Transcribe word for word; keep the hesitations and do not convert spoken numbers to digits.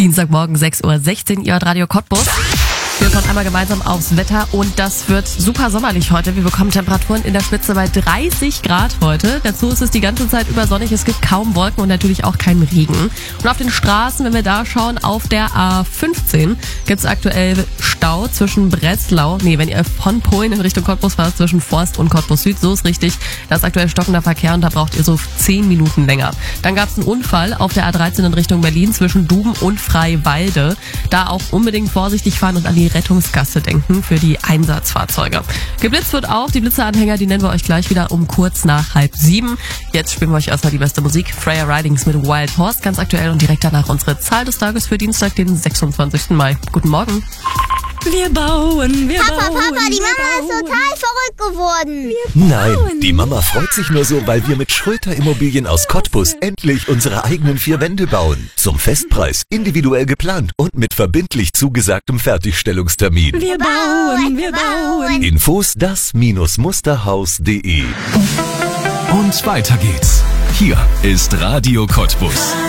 Dienstagmorgen sechs Uhr sechzehn, ihr hört Radio Cottbus. Wir schauen einmal gemeinsam aufs Wetter und das wird super sommerlich heute. Wir bekommen Temperaturen in der Spitze bei dreißig Grad heute. Dazu ist es die ganze Zeit über sonnig, es gibt kaum Wolken und natürlich auch keinen Regen. Und auf den Straßen, wenn wir da schauen, auf der A fünfzehn gibt es aktuell Stau zwischen Breslau, nee, wenn ihr von Polen in Richtung Cottbus fahrt, zwischen Forst und Cottbus Süd, so ist richtig. Da ist aktuell stockender Verkehr und da braucht ihr so zehn Minuten länger. Dann gab es einen Unfall auf der A dreizehn in Richtung Berlin zwischen Duben und Freiwalde. Da auch unbedingt vorsichtig fahren und an die Rettungsgasse denken für die Einsatzfahrzeuge. Geblitzt wird auch, die Blitzeranhänger, die nennen wir euch gleich wieder um kurz nach halb sieben. Jetzt spielen wir euch erstmal die beste Musik. Freya Ridings mit Wild Horse, ganz aktuell, und direkt danach unsere Zahl des Tages für Dienstag, den sechsundzwanzigsten Mai. Guten Morgen. Wir bauen, wir Papa, bauen. Papa, die Mama wir ist bauen. total verrückt geworden. Nein, die Mama freut sich nur so, weil wir mit Schröter Immobilien aus Cottbus endlich unsere eigenen vier Wände bauen. Zum Festpreis, individuell geplant und mit verbindlich zugesagtem Fertigstellungstermin. Wir bauen, wir bauen. Infos das Musterhaus punkt de. Und weiter geht's. Hier ist Radio Cottbus.